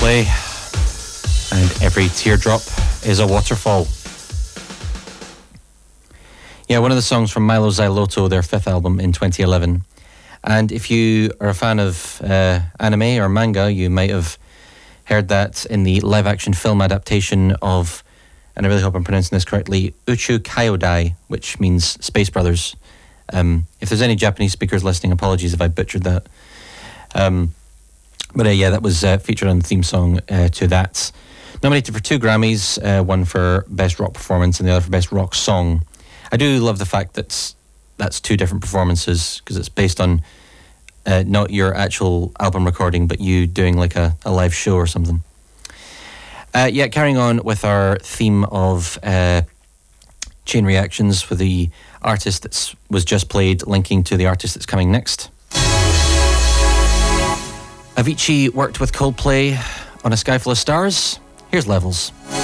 Coldplay, and Every Teardrop is a Waterfall. Yeah, one of the songs from Milo Xyloto, their fifth album in 2011. And if you are a fan of anime or manga, you might have heard that in the live-action film adaptation of, and I really hope I'm pronouncing this correctly, Uchu Kyodai, which means Space Brothers. If there's any Japanese speakers listening, apologies if I butchered that. But yeah, that was featured on the theme song to that. Nominated for 2 Grammys, one for Best Rock Performance and the other for Best Rock Song. I do love the fact that that's 2 different performances, because it's based on not your actual album recording, but you doing like a live show or something. Yeah, carrying on with our theme of chain reactions with the artist that was just played, linking to the artist that's coming next. Avicii worked with Coldplay on A Sky Full of Stars. Here's Levels.